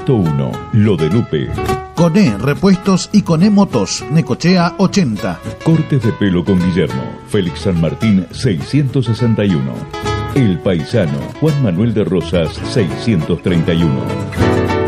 101, Lo de Lupe. Coné Repuestos y Coné Motos, Necochea 80. Cortes de pelo con Guillermo, Félix San Martín 661. El Paisano, Juan Manuel de Rosas 631.